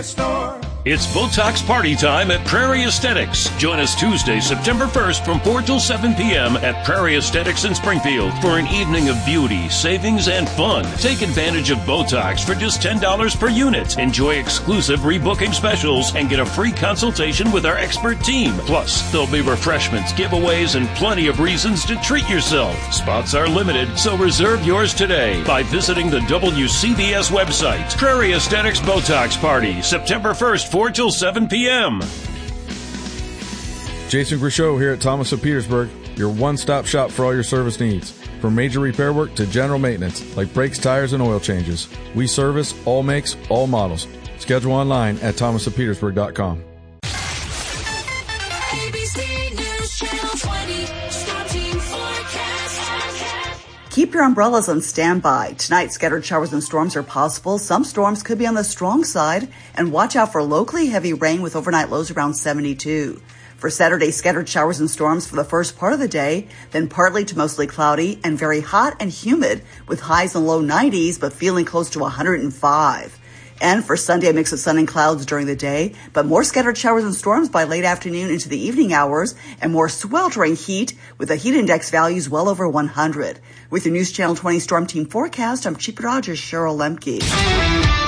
store. It's Botox party time at Prairie Aesthetics. Join us Tuesday, September 1st from 4 till 7 p.m. at Prairie Aesthetics in Springfield for an evening of beauty, savings, and fun. Take advantage of Botox for just $10 per unit. Enjoy exclusive rebooking specials and get a free consultation with our expert team. Plus, there'll be refreshments, giveaways, and plenty of reasons to treat yourself. Spots are limited, so reserve yours today by visiting the WCBS website. Prairie Aesthetics Botox Party, September 1st, 4 till 7 p.m. Jason Grishow here at Thomas of Petersburg, your one-stop shop for all your service needs. From major repair work to general maintenance, like brakes, tires, and oil changes. We service all makes, all models. Schedule online at thomasofpetersburg.com. ABC News Channel 20 Storm Team Forecast. Keep your umbrellas on standby. Tonight, scattered showers and storms are possible. Some storms could be on the strong side, and watch out for locally heavy rain with overnight lows around 72. For Saturday, scattered showers and storms for the first part of the day, then partly to mostly cloudy and very hot and humid with highs in low 90s, but feeling close to 105. And for Sunday, a mix of sun and clouds during the day, but more scattered showers and storms by late afternoon into the evening hours, and more sweltering heat with the heat index values well over 100. With your News Channel 20 Storm Team forecast, I'm Chief Meteorologist Cheryl Lemke.